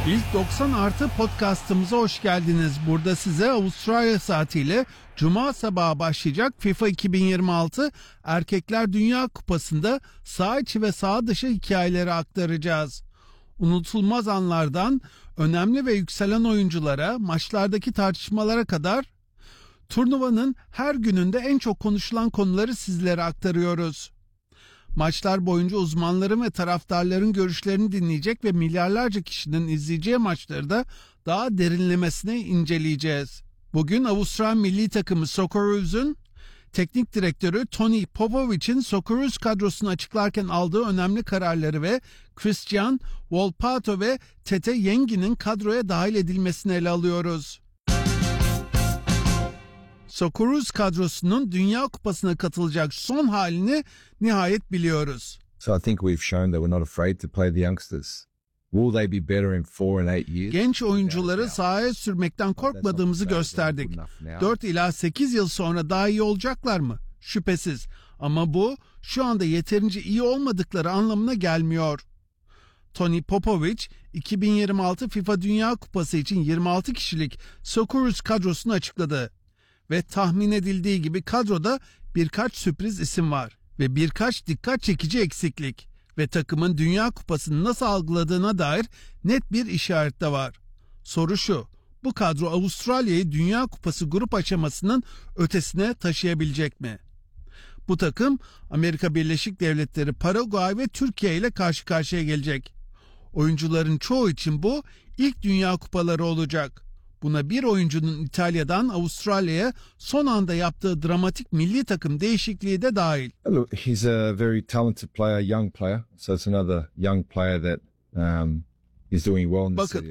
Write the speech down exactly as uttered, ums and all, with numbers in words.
İlk doksan artı podcastımıza hoş geldiniz. Burada size Avustralya saatiyle Cuma sabahı başlayacak FIFA iki bin yirmi altı Erkekler Dünya Kupası'nda sağ içi ve sağ dışı hikayeleri aktaracağız. Unutulmaz anlardan önemli ve yükselen oyunculara, maçlardaki tartışmalara kadar turnuvanın her gününde en çok konuşulan konuları sizlere aktarıyoruz. Maçlar boyunca uzmanların ve taraftarların görüşlerini dinleyecek ve milyarlarca kişinin izleyeceği maçları da daha derinlemesine inceleyeceğiz. Bugün Avusturya milli takımı Socceroos'un teknik direktörü Tony Popovic'in Socceroos kadrosunu açıklarken aldığı önemli kararları ve Christian Volpato ve Tete Yengi'nin kadroya dahil edilmesini ele alıyoruz. Socceroos kadrosunun Dünya Kupası'na katılacak son halini nihayet biliyoruz. So I think we've shown that we're not afraid to play the youngsters. Will they be better in four and eight years? Genç oyuncuları sahaya sürmekten korkmadığımızı gösterdik. dört ila sekiz yıl sonra daha iyi olacaklar mı? Şüphesiz. Ama bu şu anda yeterince iyi olmadıkları anlamına gelmiyor. Tony Popovic, iki bin yirmi altı FIFA Dünya Kupası için yirmi altı kişilik Socceroos kadrosunu açıkladı. Ve tahmin edildiği gibi kadroda birkaç sürpriz isim var ve birkaç dikkat çekici eksiklik ve takımın Dünya Kupası'nı nasıl algıladığına dair net bir işaret de var. Soru şu, bu kadro Avustralya'yı Dünya Kupası grup aşamasının ötesine taşıyabilecek mi? Bu takım Amerika Birleşik Devletleri, Paraguay ve Türkiye ile karşı karşıya gelecek. Oyuncuların çoğu için bu ilk Dünya Kupaları olacak. Buna bir oyuncunun İtalya'dan Avustralya'ya son anda yaptığı dramatik milli takım değişikliği de dahil. Look, he's a very talented player, young player. So it's another young player that um, is doing well in the Bakın, city.